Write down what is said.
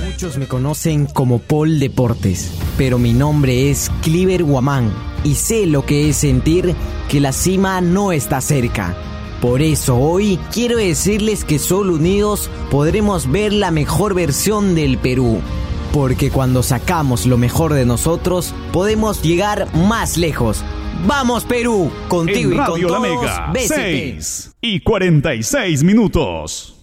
Muchos me conocen como Paul Deportes, pero mi nombre es Cliver Guamán y sé lo que es sentir que la cima no está cerca. Por eso hoy quiero decirles que solo unidos podremos ver la mejor versión del Perú. Porque cuando sacamos lo mejor de nosotros, podemos llegar más lejos. ¡Vamos, Perú! Contigo en y con Radio todos, La Mega, BCP. 6:46 minutos.